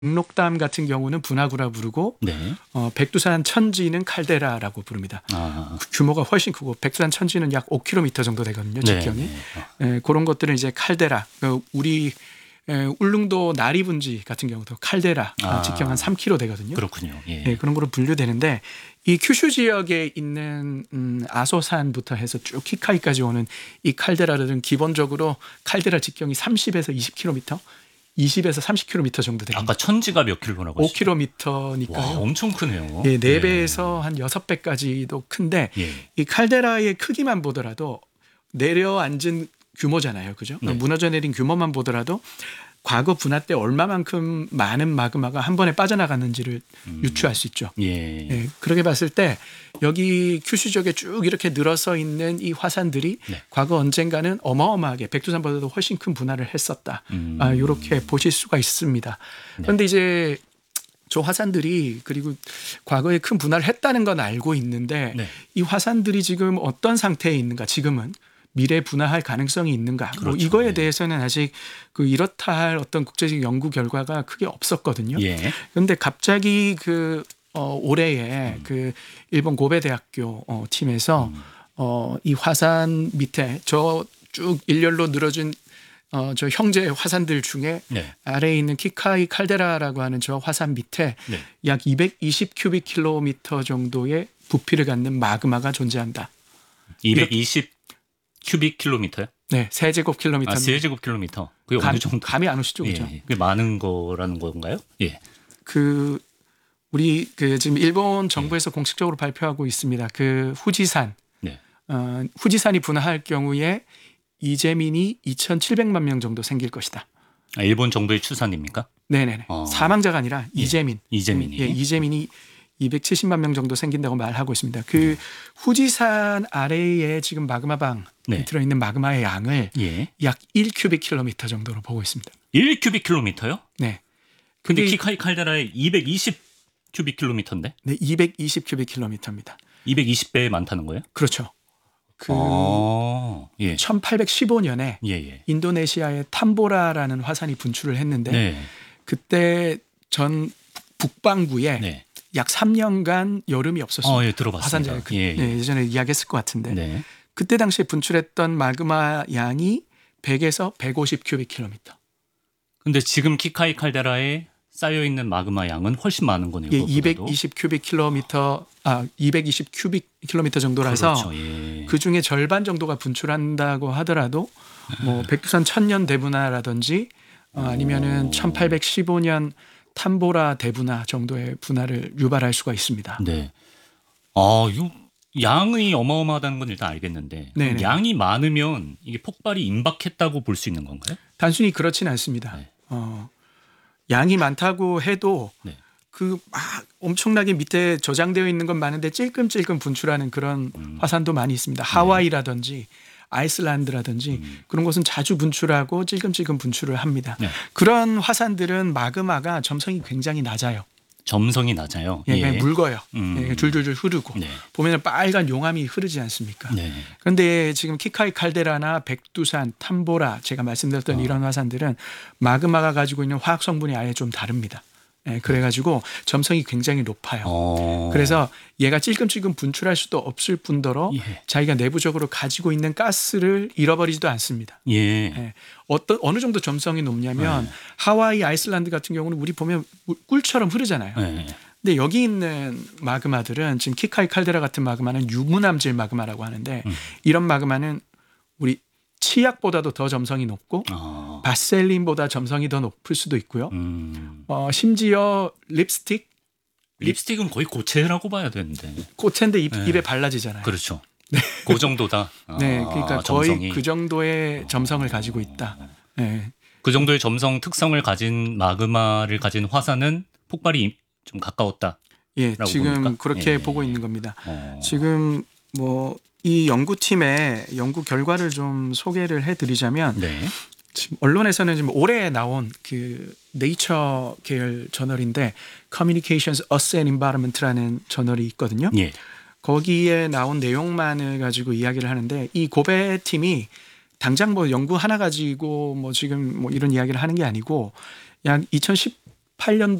백록담 같은 경우는 분화구라 부르고 네. 백두산 천지는 칼데라라고 부릅니다. 규모가 훨씬 크고 백두산 천지는 약 5km 정도 되거든요. 직경이. 그런 것들은 이제 칼데라. 우리 울릉도 나리분지 같은 경우도 칼데라 직경 한 3km 되거든요. 그렇군요. 예. 네, 그런 거로 분류되는데 이 큐슈 지역에 있는 아소산부터 해서 쭉 키카이까지 오는 이 칼데라들은 기본적으로 칼데라 직경이 30에서 20km, 20에서 30km 정도 됩니다. 아까 천지가 몇 킬로라고 하셨죠? 5km니까요. 와, 엄청 크네요. 예, 4배에서 한 6배까지도 큰데 이 칼데라의 크기만 보더라도 내려앉은 규모잖아요. 그죠? 네. 무너져 내린 규모만 보더라도 과거 분화 때 얼마만큼 많은 마그마가 한 번에 빠져나갔는지를 유추할 수 있죠. 예, 그렇게 봤을 때 여기 큐슈 지역에 쭉 이렇게 늘어서 있는 이 화산들이 과거 언젠가는 어마어마하게 백두산보다도 훨씬 큰 분화를 했었다. 이렇게 보실 수가 있습니다. 그런데 이제 저 화산들이 그리고 과거에 큰 분화를 했다는 건 알고 있는데 이 화산들이 지금 어떤 상태에 있는가, 지금은 미래 분화할 가능성이 있는가, 그렇죠. 뭐 이거에 대해서는 아직 이렇다 할 어떤 국제적 연구 결과가 크게 없었거든요. 그런데 갑자기 올해에 일본 고베 대학교 팀에서 이 화산 밑에 저 쭉 일렬로 늘어진 저 형제 화산들 중에 아래에 있는 키카이 칼데라라고 하는 저 화산 밑에 약 220 큐빅킬로미터 정도의 부피를 갖는 마그마가 존재한다. 220 큐빅킬로미터요? 네, 세제곱킬로미터. 세제곱킬로미터. 그게 어느 정도? 감이 안 오시죠, 그죠? 그게 많은 거라는 건가요? 예. 우리 지금 일본 정부에서 공식적으로 발표하고 있습니다. 후지산. 후지산이 분화할 경우에 이재민이 2,700만 명 정도 생길 것이다. 일본 정도의 추산입니까? 네네네. 사망자가 아니라 이재민. 이재민이. 이재민이 270만 명 정도 생긴다고 말하고 있습니다. 후지산 아래에 지금 마그마방 들어있는 마그마의 양을 약 1큐빅킬로미터 정도로 보고 있습니다. 1큐빅킬로미터요? 네. 근데 키카이 칼데라에 220 큐빅킬로미터인데? 네, 220 큐빅킬로미터입니다. 220배 많다는 거예요? 그렇죠. 1815년에 인도네시아의 탐보라라는 화산이 분출을 했는데 그때 전 북반구에 약 3년간 여름이 없었습니다. 들어봤습니다. 화산재 예전에 이야기했을 것 같은데 그때 당시에 분출했던 마그마 양이 100에서 150 큐빅킬로미터. 근데 지금 키카이 칼데라에 쌓여 있는 마그마 양은 훨씬 많은 거네요. 220 큐빅킬로미터, 220 큐빅킬로미터 정도라서 그 중에 절반 정도가 분출한다고 하더라도 뭐 백두산 천년 대분화라든지 아니면은 1815년 탐보라 대분화 정도의 분화를 유발할 수가 있습니다. 네. 양이 어마어마하다는 건 일단 알겠는데 양이 많으면 이게 폭발이 임박했다고 볼 수 있는 건가요? 단순히 그렇지는 않습니다. 양이 많다고 해도 막 엄청나게 밑에 저장되어 있는 건 많은데 찔끔찔끔 분출하는 그런 화산도 많이 있습니다. 하와이라든지 아이슬란드라든지 그런 곳은 자주 분출하고 찔끔찔끔 분출을 합니다. 그런 화산들은 마그마가 점성이 굉장히 낮아요. 점성이 낮아요? 그냥 묽어요. 줄줄줄 흐르고 보면 빨간 용암이 흐르지 않습니까? 그런데 지금 키카이 칼데라나 백두산, 탐보라 제가 말씀드렸던 이런 화산들은 마그마가 가지고 있는 화학 성분이 아예 좀 다릅니다. 그래가지고 점성이 굉장히 높아요. 그래서 얘가 찔끔찔끔 분출할 수도 없을 뿐더러 자기가 내부적으로 가지고 있는 가스를 잃어버리지도 않습니다. 어느 정도 점성이 높냐면 하와이, 아이슬란드 같은 경우는 우리 보면 꿀처럼 흐르잖아요. 근데 여기 있는 마그마들은 지금 키카이 칼데라 같은 마그마는 유무남질 마그마라고 하는데 이런 마그마는 우리 치약보다도 더 점성이 높고 바셀린보다 점성이 더 높을 수도 있고요. 심지어 립스틱은 거의 고체라고 봐야 되는데. 고체인데 입에 발라지잖아요. 그렇죠. 그 정도다. 그러니까 점성이. 거의 그 정도의 점성을 가지고 있다. 그 정도의 점성 특성을 가진 마그마를 가진 화산은 폭발이 좀 가까웠다. 지금 봅니까? 그렇게 보고 있는 겁니다. 지금 이 연구팀의 연구 결과를 좀 소개를 해드리자면 지금 언론에서는 지금 올해 나온 네이처 계열 저널인데 Communications, Earth and Environment라는 저널이 있거든요. 거기에 나온 내용만을 가지고 이야기를 하는데 이 고베 팀이 당장 연구 하나 가지고 지금 이런 이야기를 하는 게 아니고 약 2018 2018년